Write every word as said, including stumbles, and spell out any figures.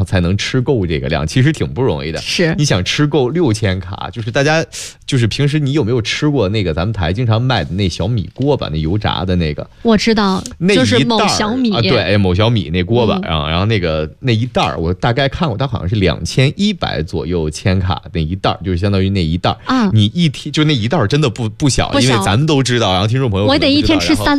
才能吃够这个量，其实挺不容易的。 是， 你想吃够六千卡，就是大家就是平时你有没有吃过那个咱们台经常卖的那小米锅巴，那油炸的那个？ 我知道， 那就是某小米啊，对，某小米那锅巴， 嗯、 然后然后那个那一袋我大概看过，它好像是两千一百左右千卡那一袋，就是相当于那一袋啊，你一天就那一袋真的不不小， 不小， 因为咱们都知道，然后听众朋友我得一天吃三。